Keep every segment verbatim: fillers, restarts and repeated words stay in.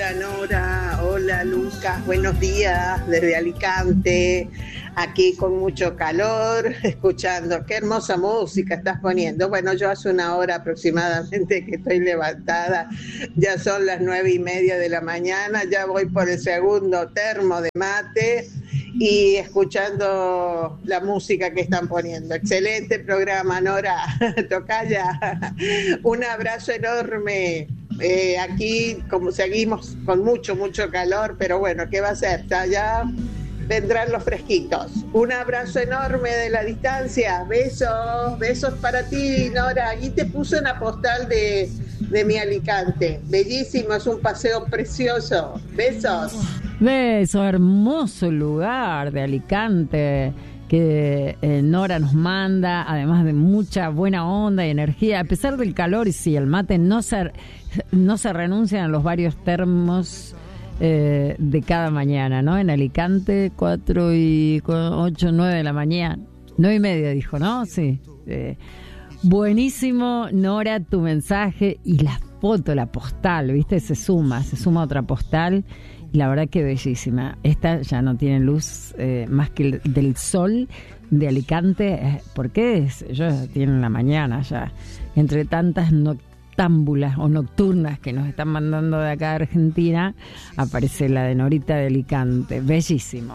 Hola Nora, hola Lucas, buenos días desde Alicante, aquí con mucho calor, escuchando, qué hermosa música estás poniendo. Bueno, yo hace una hora aproximadamente que estoy levantada, ya son las nueve y media de la mañana, ya voy por el segundo termo de mate y escuchando la música que están poniendo. Excelente programa, Nora, tocaya, un abrazo enorme. Eh, aquí como seguimos con mucho, mucho calor, pero bueno, ¿qué va a ser? Ya vendrán los fresquitos. Un abrazo enorme de la distancia. Besos, besos para ti, Nora. Aquí te puse una postal de, de mi Alicante. Bellísimo, es un paseo precioso. Besos. Besos, hermoso lugar de Alicante que eh, Nora nos manda, además de mucha buena onda y energía, a pesar del calor. Y sí, el mate no se, no se renuncian a los varios termos eh, de cada mañana, ¿no? En Alicante, cuatro y ocho, nueve de la mañana, nueve y media dijo, ¿no? Sí. Eh, buenísimo, Nora, tu mensaje y la foto, la postal, ¿viste? Se suma, se suma otra postal. Y la verdad que bellísima. Esta ya no tiene luz eh, más que el, del sol de Alicante. Eh, ¿Por qué? Es, ellos tienen la mañana ya. Entre tantas noctámbulas o nocturnas que nos están mandando de acá a Argentina, aparece la de Norita de Alicante. Bellísimo.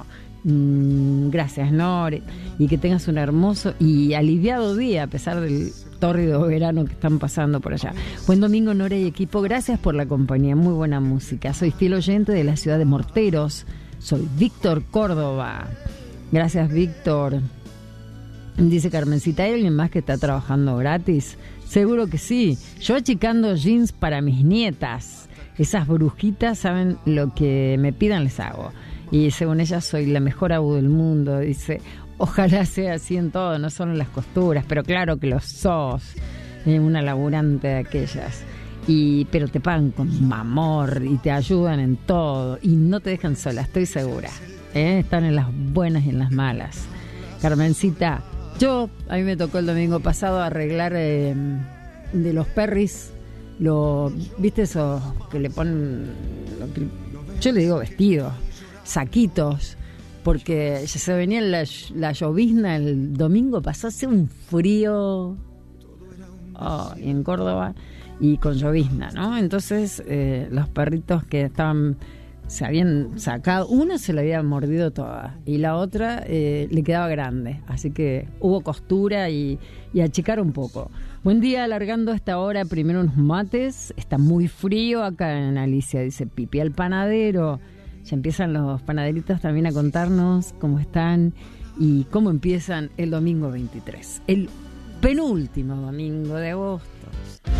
Mm, gracias, Nore. Y que tengas un hermoso y aliviado día a pesar del tórrido verano que están pasando por allá. Buen domingo, Nora y equipo. Gracias por la compañía. Muy buena música. Soy fiel oyente de la ciudad de Morteros. Soy Víctor Córdoba. Gracias, Víctor. Dice Carmencita, ¿hay alguien más que está trabajando gratis? Seguro que sí. Yo achicando jeans para mis nietas. Esas brujitas saben lo que me pidan, les hago. Y según ella soy la mejor abu del mundo. Dice, ojalá sea así en todo, no solo en las costuras, pero claro que lo sos, eh, una laburante de aquellas. Y, pero te pagan con amor y te ayudan en todo y no te dejan sola, estoy segura. ¿eh? Están en las buenas y en las malas. Carmencita, yo, a mí me tocó el domingo pasado arreglar eh, de los perris, lo, ¿viste eso que le ponen? Lo que, yo le digo vestidos, saquitos, porque ya se venía la, la llovizna el domingo pasado, hace un frío oh, en Córdoba y con llovizna, ¿no? Entonces eh, los perritos que estaban, se habían sacado, una se la había mordido toda y la otra eh, le quedaba grande, así que hubo costura y, y achicar un poco. Buen día, alargando esta hora primero unos mates, está muy frío acá en Alicia, dice Pipi al panadero. Ya empiezan los panaderitos también a contarnos cómo están y cómo empiezan el domingo veintitrés, el penúltimo domingo de agosto.